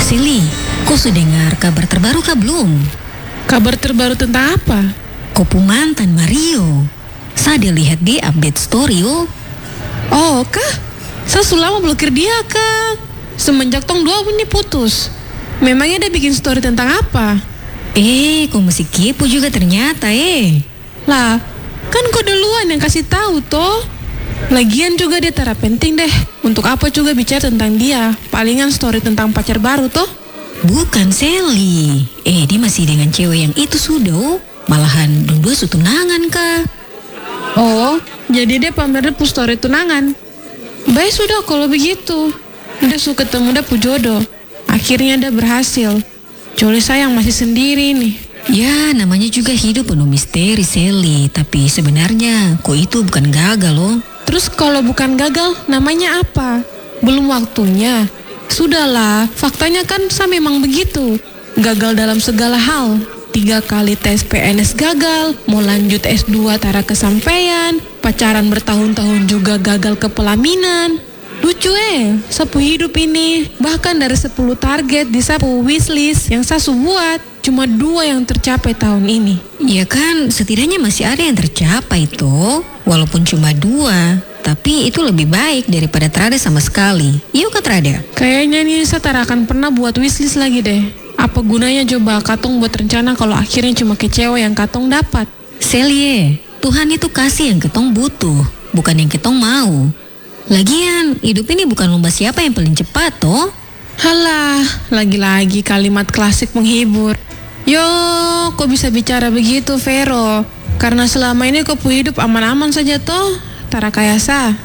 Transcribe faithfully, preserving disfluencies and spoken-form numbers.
Sili, kau sudah dengar kabar terbaru kah belum? Kabar terbaru tentang apa? Kopu mantan Mario. Saya lihat dia update story oh. Oh kah? Saya sudah lama blokir dia kah? Semenjak tong dua ini putus. Memangnya dia bikin story tentang apa? Eh, kau masih kepo juga ternyata eh. Lah, kan kau duluan yang kasih tahu toh. Lagian juga dia tara penting deh. Untuk apa juga bicara tentang dia? Palingan story tentang pacar baru toh. Bukan Sally. Eh, dia masih dengan cewek yang itu sudah oh. Malahan dua su tunangan kah? Oh, jadi dia pamer dia story tunangan. Baik sudah kalau begitu. Dia suka ketemu dia pu jodoh. Akhirnya dia berhasil. Joli saya yang masih sendiri nih. Ya, namanya juga hidup penuh misteri Sally. Tapi sebenarnya kok itu bukan gagal loh. Terus kalau bukan gagal, namanya apa? Belum waktunya. Sudahlah, faktanya kan saya memang begitu. Gagal dalam segala hal. Tiga kali tes P N S gagal, mau lanjut S dua tara kesampaian, pacaran bertahun-tahun juga gagal ke pelaminan. Lucu eh, sapu hidup ini. Bahkan dari sepuluh target di sapu wishlist yang saya buat, cuma dua yang tercapai tahun ini. Ya kan, setidaknya masih ada yang tercapai tuh. Walaupun cuma dua, tapi itu lebih baik daripada terada sama sekali. Iya kan terada? Kayaknya nih saya tak akan pernah buat wishlist lagi deh. Apa gunanya coba katong buat rencana kalau akhirnya cuma kecewa yang katong dapat? Sally, Tuhan itu kasih yang ketong butuh, bukan yang ketong mau. Lagian, hidup ini bukan lomba siapa yang paling cepat toh. Halah, lagi-lagi kalimat klasik menghibur. Yo, kok bisa bicara begitu Vero? Karena selama ini kau hidup aman-aman saja toh, tara kayak sa.